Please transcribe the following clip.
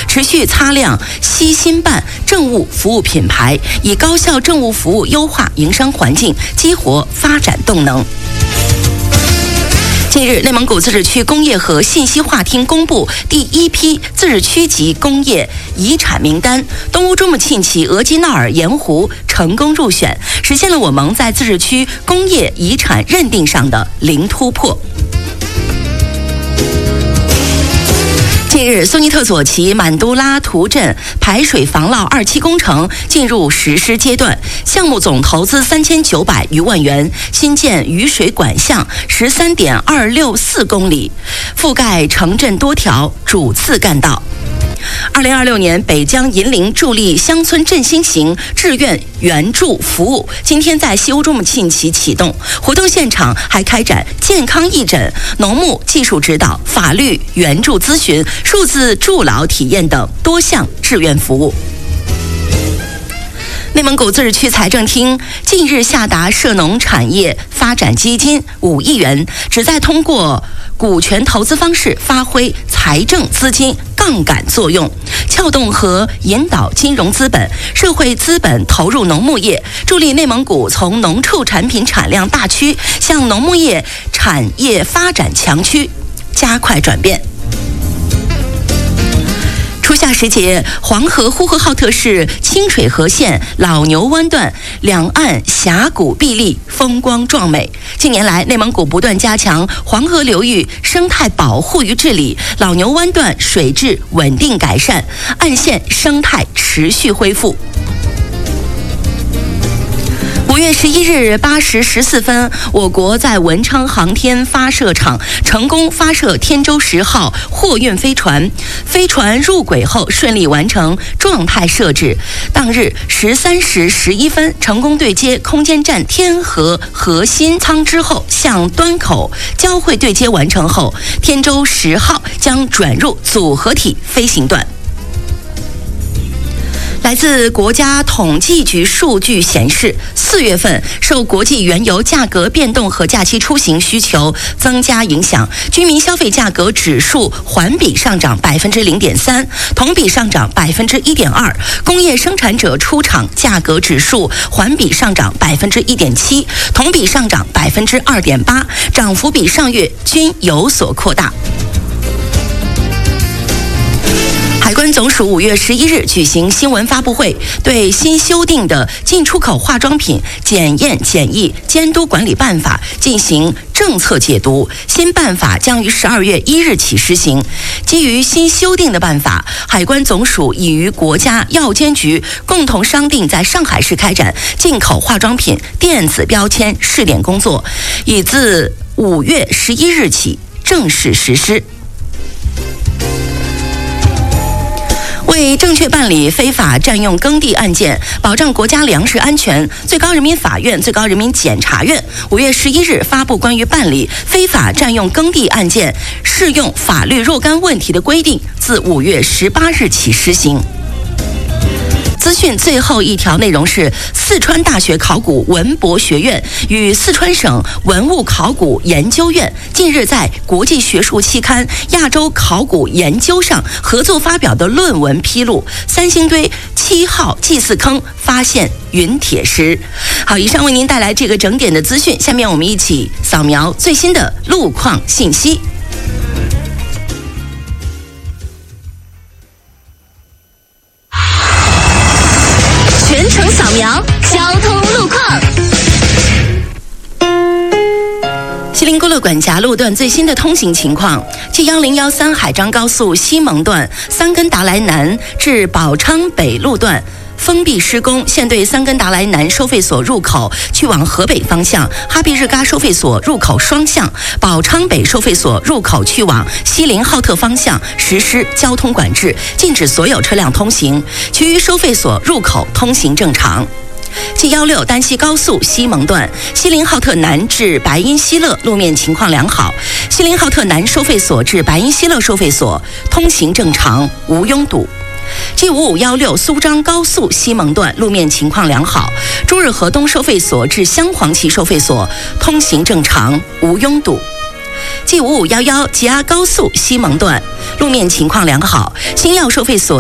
持续擦亮西新办政务服务品牌，以高效政务服务优化营商环境，激活发展动能。近日，内蒙古自治区工业和信息化厅公布第一批自治区级工业遗产名单，东乌珠穆沁旗额济纳尔盐湖成功入选，实现了我盟在自治区工业遗产认定上的零突破。近日，苏尼特左旗满都拉图镇排水防涝2期工程进入实施阶段，项目总投资3900余万元，新建雨水管项13.264公里，覆盖城镇多条主次干道。2026年北疆银陵助力乡村振兴型志愿援助服务今天在西乌珠穆沁旗启动，活动现场还开展健康义诊、农牧技术指导、法律援助咨询、数字助老体验等多项志愿服务。内蒙古自治区财政厅近日下达涉农产业发展基金5亿元，旨在通过股权投资方式发挥财政资金杠杆作用，撬动和引导金融资本、社会资本投入农牧业，助力内蒙古从农畜产品产量大区向农牧业产业发展强区加快转变。初夏时节，黄河呼和浩特市清水河县老牛湾段两岸峡谷壁立，风光壮美。近年来，内蒙古不断加强黄河流域生态保护与治理，老牛湾段水质稳定改善，岸线生态持续恢复。5月11日8时14分，我国在文昌航天发射场成功发射天舟10号货运飞船，飞船入轨后顺利完成状态设置。当日13时11分，成功对接空间站天河核心舱之后，向端口交会对接完成后，天舟10号将转入组合体飞行段。来自国家统计局数据显示，4月份受国际原油价格变动和假期出行需求增加影响，居民消费价格指数环比上涨0.3%，同比上涨1.2%；工业生产者出厂价格指数环比上涨1.7%，同比上涨2.8%，涨幅比上月均有所扩大。海关总署5月11日举行新闻发布会，对新修订的进出口化妆品检验检疫监督管理办法进行政策解读。新办法将于12月1日起施行。基于新修订的办法，海关总署已与国家药监局共同商定，在上海市开展进口化妆品电子标签试点工作，已自5月11日起正式实施。为正确办理非法占用耕地案件，保障国家粮食安全，最高人民法院、最高人民检察院5月11日发布关于办理非法占用耕地案件适用法律若干问题的规定，自5月18日起施行。资讯最后一条内容是，四川大学考古文博学院与四川省文物考古研究院近日在国际学术期刊《亚洲考古研究》上合作发表的论文披露，三星堆7号祭祀坑发现陨铁石。好，以上为您带来这个整点的资讯，下面我们一起扫描最新的路况信息。 全程扫描交通路况。 锡林郭勒管辖路段最新的通行情况：G1013海张高速西蒙段三根达莱南至宝昌北路段封闭施工，现对三根达莱南收费所入口去往河北方向、哈毕日嘎收费所入口双向、宝昌北收费所入口去往锡林浩特方向实施交通管制，禁止所有车辆通行，其余收费所入口通行正常。G16丹西高速西蒙段锡林浩特南至白音希勒路面情况良好，锡林浩特南收费所至白音希勒收费所通行正常，无拥堵。G5516苏张高速西蒙段路面情况良好，中日河东收费所至镶黄旗收费所通行正常，无拥堵。G5511吉阿高速西蒙段路面情况良好，新药收费所